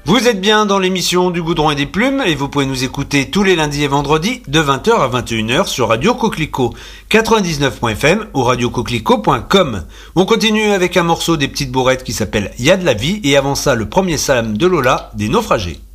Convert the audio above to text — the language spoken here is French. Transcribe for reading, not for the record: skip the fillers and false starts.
Vous êtes bien dans l'émission du Goudron et des Plumes et vous pouvez nous écouter tous les lundis et vendredis de 20h à 21h sur Radio Coquelicot 99.fm ou radiocoquelicot.com. On continue avec un morceau des Petites Bourrettes qui s'appelle Y'a de la vie et avant ça le premier salam de Lola des Naufragés.